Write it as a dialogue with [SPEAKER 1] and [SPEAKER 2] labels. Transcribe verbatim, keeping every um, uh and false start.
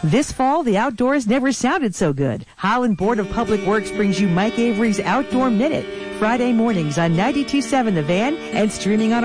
[SPEAKER 1] This fall, the outdoors never sounded so good. Highland Board of Public Works brings you Mike Avery's Outdoor Minute, Friday mornings on ninety-two point seven The Van and streaming on